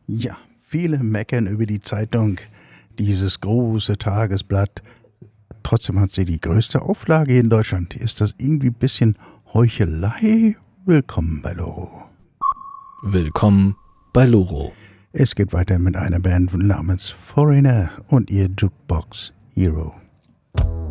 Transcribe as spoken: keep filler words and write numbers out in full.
Ja, viele meckern über die Zeitung, dieses große Tagesblatt. Trotzdem hat sie die größte Auflage in Deutschland. Ist das irgendwie ein bisschen Heuchelei? Willkommen bei Loro. Willkommen bei Loro. Es geht weiter mit einer Band namens Foreigner und ihr Jukebox Hero.